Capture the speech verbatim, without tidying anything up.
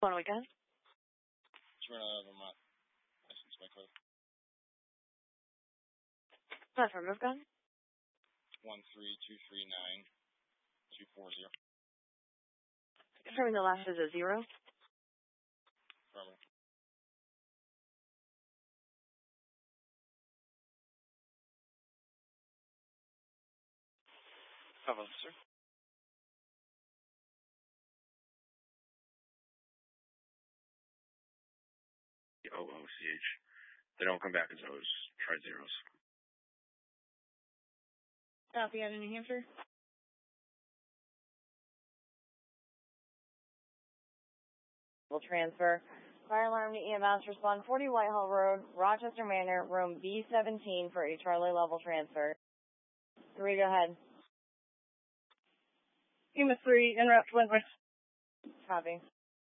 One weekend. Smyrna, Vermont. License by code. Not for move gun. One three two three nine two four zero. Confirming the last is a zero. Affirmative. Have officer. O O C H. They don't come back as O's. Try zeros. Copy out in New Hampshire. We'll transfer. Fire alarm to E M S. Respond forty Whitehall Road, Rochester Manor, room B seventeen for a Charlie level transfer. Three, go ahead. E M S three, en route to Wentworth. Copy.